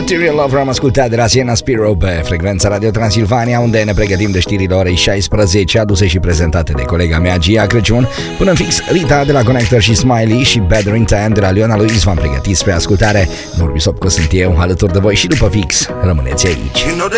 Material Love am ascultat de la Siena Spiro pe frecvența Radio Transilvania, unde ne pregătim de știrile orei 16, aduse și prezentate de colega mea Gia Crăciun. Până în fix, Rita de la Connector și Smiley și Better in Time de la Leona Luis v-am pregătit spre ascultare. Norbi Sopco sunt eu, alături de voi și după fix rămâneți aici.